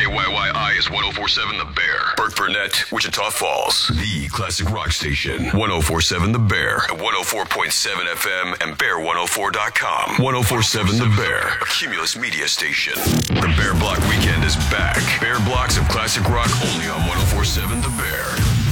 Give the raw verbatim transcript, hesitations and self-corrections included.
Y Y I is one oh four point seven The Bear. Burt Burnett, Wichita Falls. The classic rock station. one oh four point seven The Bear. At one oh four point seven F M and bear one oh four dot com. one oh four point seven The Bear. A Cumulus media station. The Bear Block Weekend is back. Bear blocks of classic rock only on one oh four point seven The Bear.